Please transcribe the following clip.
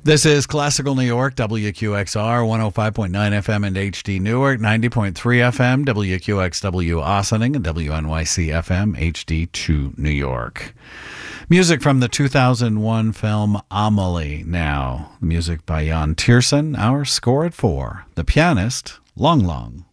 This is Classical New York, WQXR, 105.9 FM and HD Newark, 90.3 FM, WQXW Ossining, and WNYC FM, HD2 New York. Music from the 2001 film Amelie now. Music by Jan Tiersen, our score at 4. The pianist, Long Long.